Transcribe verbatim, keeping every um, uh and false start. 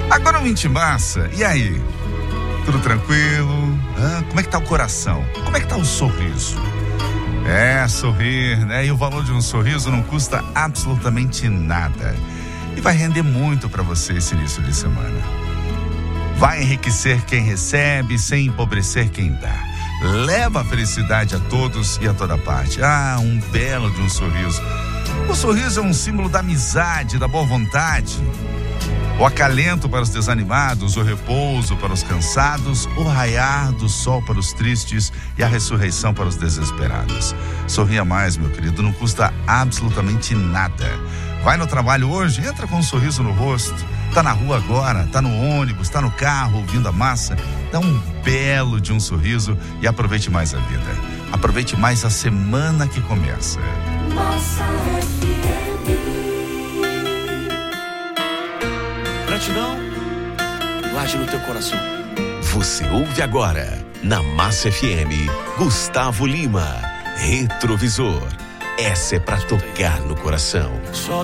Agora o Mente Massa, e aí? Tudo tranquilo? Ah, como é que tá o coração? Como é que tá o sorriso? É, sorrir, né? E o valor de um sorriso não custa absolutamente nada. E vai render muito para você esse início de semana. Vai enriquecer quem recebe, sem empobrecer quem dá. Leva a felicidade a todos e a toda parte. Ah, um belo de um sorriso. O sorriso é um símbolo da amizade, da boa vontade. O acalento para os desanimados, o repouso para os cansados, o raiar do sol para os tristes e a ressurreição para os desesperados. Sorria mais, meu querido, não custa absolutamente nada. Vai no trabalho hoje, entra com um sorriso no rosto. Tá na rua agora, tá no ônibus, tá no carro, ouvindo a massa. Dá um belo de um sorriso e aproveite mais a vida. Aproveite mais a semana que começa. Massa F M. Gratidão, guarde no teu coração. Você ouve agora, na Massa F M, Gustavo Lima, Retrovisor. Essa é pra tocar no coração. Só